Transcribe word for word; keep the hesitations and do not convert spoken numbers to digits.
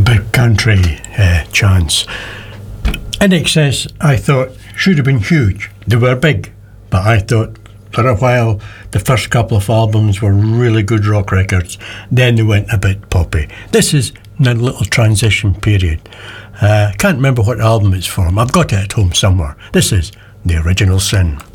big country uh, chants. I N X S, I thought, should have been huge. They were big, but I thought for a while the first couple of albums were really good rock records. Then they went a bit poppy. This is a little transition period. I uh, can't remember what album it's from. I've got it at home somewhere. This is The Original Sin.